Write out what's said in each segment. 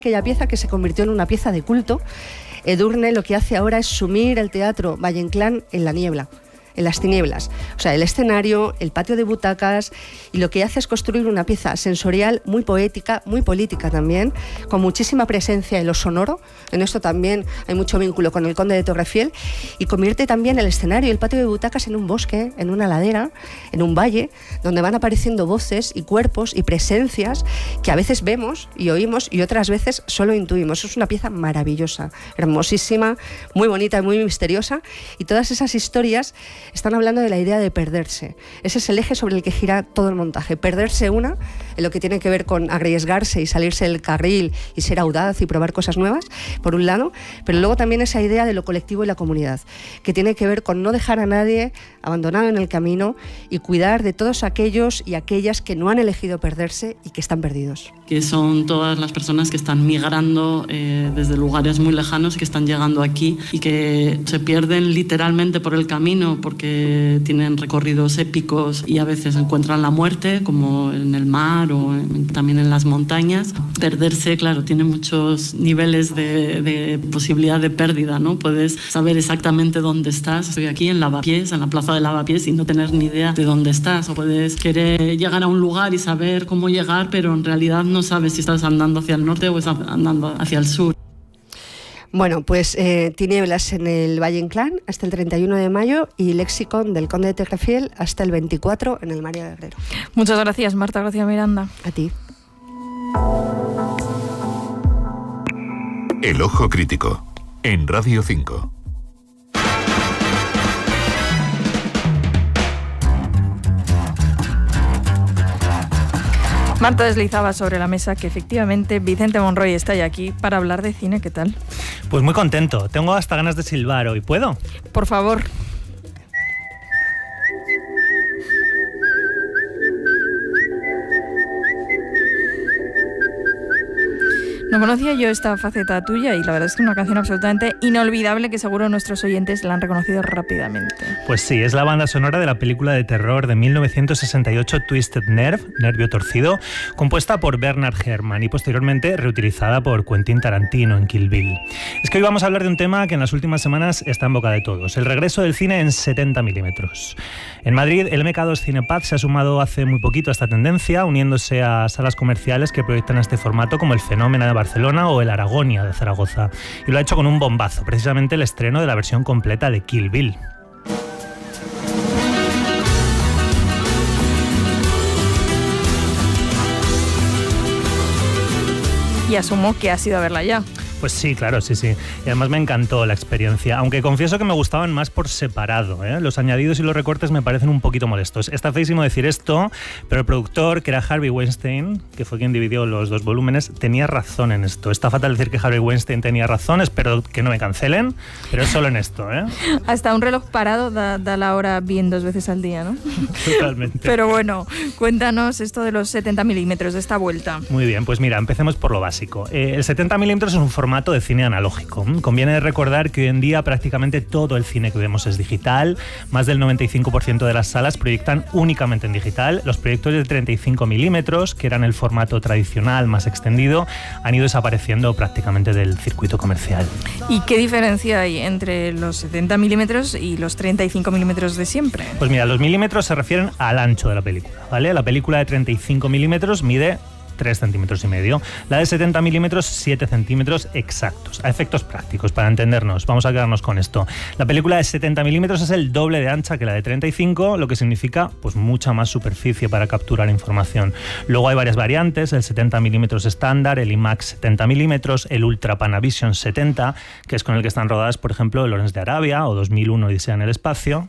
aquella pieza que se convirtió en una pieza de culto. Edurne lo que hace ahora es sumir el Teatro Valle-Inclán en la niebla, en las tinieblas. O sea, el escenario, el patio de butacas, y lo que hace es construir una pieza sensorial muy poética, muy política también, con muchísima presencia en lo sonoro. En esto también hay mucho vínculo con el Conde de Torrefiel, y convierte también el escenario, el patio de butacas, en un bosque, en una ladera, en un valle, donde van apareciendo voces y cuerpos y presencias que a veces vemos y oímos y otras veces solo intuimos. Es una pieza maravillosa, hermosísima, muy bonita y muy misteriosa, y todas esas historias están hablando de la idea de perderse. Ese es el eje sobre el que gira todo el montaje. Perderse en lo que tiene que ver con arriesgarse y salirse del carril y ser audaz y probar cosas nuevas, por un lado, pero luego también esa idea de lo colectivo y la comunidad, que tiene que ver con no dejar a nadie abandonado en el camino y cuidar de todos aquellos y aquellas que no han elegido perderse y que están perdidos. Que son todas las personas que están migrando desde lugares muy lejanos, que están llegando aquí y que se pierden literalmente por el camino porque tienen recorridos épicos y a veces encuentran la muerte, como en el mar o también en las montañas. Perderse, claro, tiene muchos niveles de posibilidad de pérdida, ¿no? Puedes saber exactamente dónde estás. Estoy aquí en Lavapiés, en la plaza de Lavapiés, y no tener ni idea de dónde estás. O puedes querer llegar a un lugar y saber cómo llegar, pero en realidad no sabes si estás andando hacia el norte o estás andando hacia el sur. Bueno, pues Tinieblas en el Valle-Inclán hasta el 31 de mayo y Lexicon del Conde de Torrefiel hasta el 24 en el María Guerrero. Muchas gracias, Marta Gracia Miranda. A ti. El Ojo Crítico, en Radio 5. Marta deslizaba sobre la mesa que efectivamente Vicente Monroy está ya aquí para hablar de cine. ¿Qué tal? Pues muy contento. Tengo hasta ganas de silbar hoy. ¿Puedo? Por favor. No conocía yo esta faceta tuya y la verdad es que es una canción absolutamente inolvidable que seguro nuestros oyentes la han reconocido rápidamente. Pues sí, es la banda sonora de la película de terror de 1968 Twisted Nerve, Nervio Torcido, compuesta por Bernard Herrmann y posteriormente reutilizada por Quentin Tarantino en Kill Bill. Es que hoy vamos a hablar de un tema que en las últimas semanas está en boca de todos, el regreso del cine en 70 milímetros. En Madrid, el MK2 Cinepad se ha sumado hace muy poquito a esta tendencia, uniéndose a salas comerciales que proyectan este formato como el Fenómeno de Barcelona o el Aragonia de Zaragoza. Y lo ha hecho con un bombazo, precisamente el estreno de la versión completa de Kill Bill. Y asumo que has ido a verla ya. Pues sí, claro, sí. Y además me encantó la experiencia, aunque confieso que me gustaban más por separado, ¿eh? Los añadidos y los recortes me parecen un poquito molestos. Está feísimo decir esto, pero el productor, que era Harvey Weinstein, que fue quien dividió los dos volúmenes, tenía razón en esto. Está fatal decir que Harvey Weinstein tenía razón, espero que no me cancelen, pero es solo en esto, ¿eh? Hasta un reloj parado da la hora bien 2 veces al día, ¿no? Totalmente. Pero bueno, cuéntanos esto de los 70 milímetros de esta vuelta. Muy bien, pues mira, empecemos por lo básico. El 70 milímetros es un formato de cine analógico. Conviene recordar que hoy en día prácticamente todo el cine que vemos es digital. Más del 95% de las salas proyectan únicamente en digital. Los proyectores de 35 milímetros, que eran el formato tradicional más extendido, han ido desapareciendo prácticamente del circuito comercial. ¿Y qué diferencia hay entre los 70 milímetros y los 35 milímetros de siempre? Pues mira, los milímetros se refieren al ancho de la película, ¿vale? La película de 35 milímetros mide 3,5 centímetros. La de 70 milímetros, 7 centímetros exactos. A efectos prácticos, para entendernos, vamos a quedarnos con esto. La película de 70 milímetros es el doble de ancha que la de 35, lo que significa pues mucha más superficie para capturar información. Luego hay varias variantes, el 70 milímetros estándar, el IMAX 70 milímetros, el Ultra Panavision 70, que es con el que están rodadas, por ejemplo, Lawrence de Arabia o 2001 Odisea en el espacio.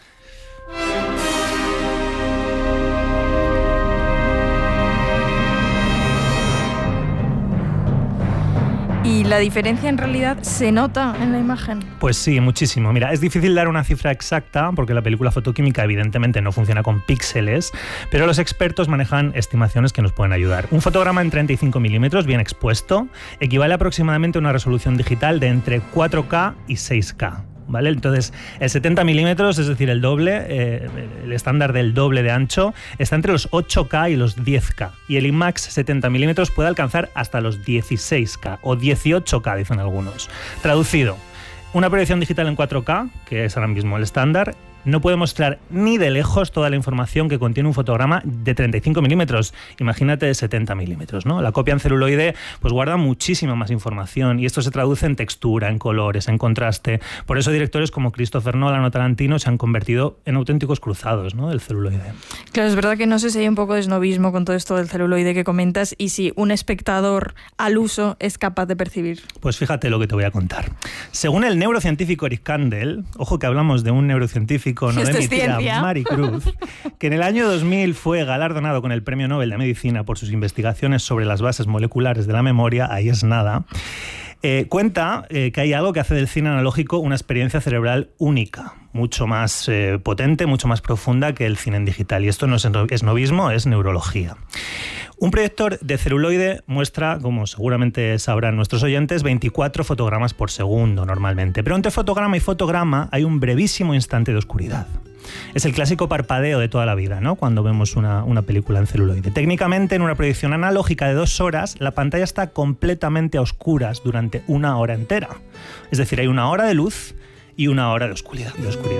¿Y la diferencia en realidad se nota en la imagen? Pues sí, muchísimo. Mira, es difícil dar una cifra exacta porque la película fotoquímica evidentemente no funciona con píxeles, pero los expertos manejan estimaciones que nos pueden ayudar. Un fotograma en 35 milímetros bien expuesto equivale aproximadamente a una resolución digital de entre 4K y 6K. ¿vale? Entonces, el 70 milímetros, es decir, el doble, el estándar del doble de ancho, está entre los 8K y los 10K. Y el IMAX 70 milímetros puede alcanzar hasta los 16K o 18K, dicen algunos. Traducido, una proyección digital en 4K, que es ahora mismo el estándar, no puede mostrar ni de lejos toda la información que contiene un fotograma de 35 milímetros. Imagínate de 70 milímetros, ¿no? La copia en celuloide pues guarda muchísima más información y esto se traduce en textura, en colores, en contraste. Por eso directores como Christopher Nolan o Tarantino se han convertido en auténticos cruzados, ¿no?, del celuloide. Claro, es verdad que no sé si hay un poco de snobismo con todo esto del celuloide que comentas y si un espectador al uso es capaz de percibir. Pues fíjate lo que te voy a contar. Según el neurocientífico Eric Kandel, ojo que hablamos de un neurocientífico, no de mi tía Maricruz, que en el año 2000 fue galardonado con el Premio Nobel de Medicina por sus investigaciones sobre las bases moleculares de la memoria, ahí es nada. Cuenta que hay algo que hace del cine analógico una experiencia cerebral única, mucho más potente, mucho más profunda que el cine en digital. Y esto no es esnovismo, es neurología. Un proyector de celuloide muestra, como seguramente sabrán nuestros oyentes, 24 fotogramas por segundo normalmente. Pero entre fotograma y fotograma hay un brevísimo instante de oscuridad. Es el clásico parpadeo de toda la vida, ¿no?, cuando vemos una película en celuloide. Técnicamente, en una proyección analógica de 2 horas, la pantalla está completamente a oscuras durante 1 hora entera. Es decir, hay 1 hora de luz y 1 hora de oscuridad.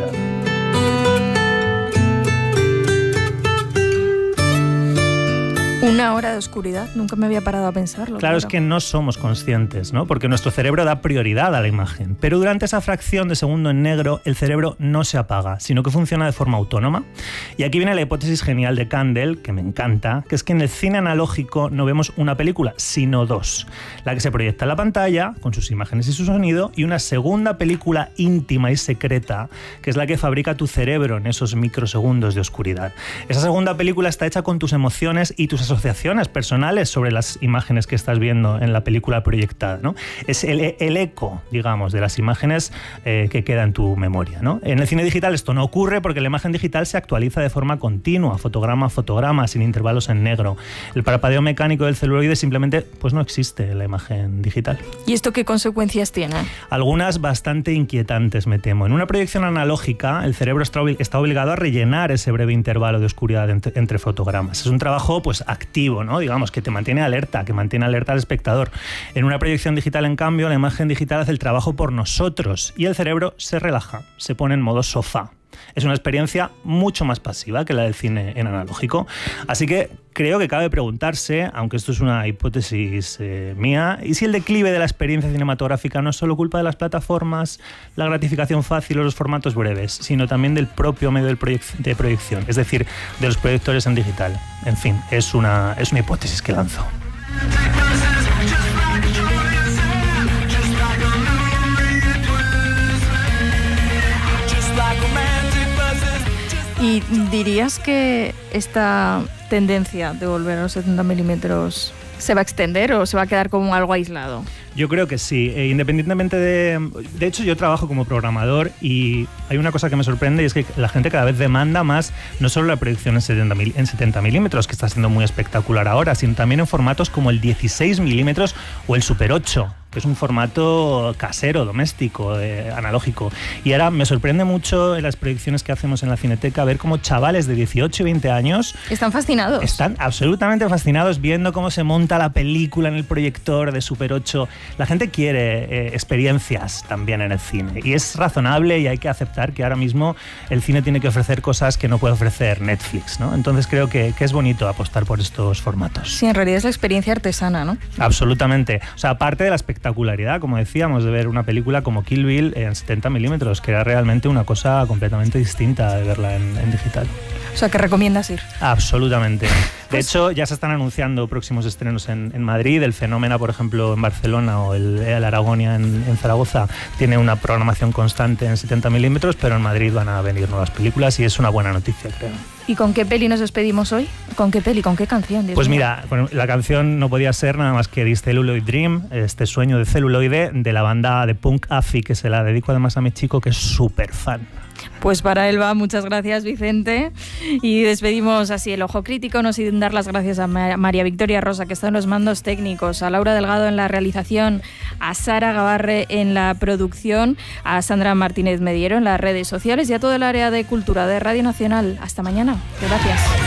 Una hora de oscuridad, nunca me había parado a pensarlo. Claro, es que no somos conscientes, ¿no?, porque nuestro cerebro da prioridad a la imagen. Pero durante esa fracción de segundo en negro, el cerebro no se apaga, sino que funciona de forma autónoma. Y aquí viene la hipótesis genial de Kandel, que me encanta, que es que en el cine analógico no vemos una película, sino 2. La que se proyecta en la pantalla, con sus imágenes y su sonido, y una segunda película íntima y secreta, que es la que fabrica tu cerebro en esos microsegundos de oscuridad. Esa segunda película está hecha con tus emociones y tus asociaciones personales sobre las imágenes que estás viendo en la película proyectada, ¿no? Es el eco, digamos, de las imágenes que queda en tu memoria, ¿no? En el cine digital esto no ocurre porque la imagen digital se actualiza de forma continua, fotograma a fotograma, sin intervalos en negro. El parpadeo mecánico del celuloide simplemente pues no existe en la imagen digital. ¿Y esto qué consecuencias tiene? Algunas bastante inquietantes, me temo. En una proyección analógica, el cerebro está obligado a rellenar ese breve intervalo de oscuridad entre fotogramas. Es un trabajo pues activo, ¿no?, digamos, que te mantiene alerta, que mantiene alerta al espectador. En una proyección digital, en cambio, la imagen digital hace el trabajo por nosotros y el cerebro se relaja, se pone en modo sofá. Es una experiencia mucho más pasiva que la del cine en analógico. Así que creo que cabe preguntarse, aunque esto es una hipótesis mía, ¿y si el declive de la experiencia cinematográfica no es solo culpa de las plataformas, la gratificación fácil o los formatos breves, sino también del propio medio de proyección, es decir, de los proyectores en digital? En fin, es una hipótesis que lanzo. ¿Y dirías que esta tendencia de volver a los 70 milímetros se va a extender o se va a quedar como algo aislado? Yo creo que sí, independientemente de hecho, yo trabajo como programador y hay una cosa que me sorprende y es que la gente cada vez demanda más, no solo la proyección en 70 milímetros, que está siendo muy espectacular ahora, sino también en formatos como el 16 milímetros o el Super 8, que es un formato casero, doméstico, analógico. Y ahora me sorprende mucho en las proyecciones que hacemos en la Cineteca ver cómo chavales de 18 y 20 años... Están fascinados. Están absolutamente fascinados viendo cómo se monta la película en el proyector de Super 8. La gente quiere experiencias también en el cine. Y es razonable y hay que aceptar que ahora mismo el cine tiene que ofrecer cosas que no puede ofrecer Netflix, ¿no? Entonces creo que es bonito apostar por estos formatos. Sí, en realidad es la experiencia artesana, ¿no? Absolutamente. O sea, aparte de la espectacularidad, como decíamos, de ver una película como Kill Bill en 70 milímetros, que era realmente una cosa completamente distinta de verla en digital. O sea, que recomiendas ir. Absolutamente. De hecho, ya se están anunciando próximos estrenos en Madrid. El Fenómena, por ejemplo, en Barcelona, o el Aragonia en Zaragoza tiene una programación constante en 70 milímetros, pero en Madrid van a venir nuevas películas y es una buena noticia, creo. ¿Y con qué peli nos despedimos hoy? ¿Con qué peli? ¿Con qué canción? Dios pues mío. Mira, la canción no podía ser nada más que This Celluloid Dream, este sueño de celuloide de la banda de punk AFI, que se la dedico además a mi chico, que es súper fan. Pues para Elba, muchas gracias, Vicente. Y despedimos así el Ojo Crítico, no sin dar las gracias a María Victoria Rosa, que está en los mandos técnicos, a Laura Delgado en la realización, a Sara Gabarre en la producción, a Sandra Martínez Mediero en las redes sociales y a todo el área de cultura de Radio Nacional. Hasta mañana. Gracias.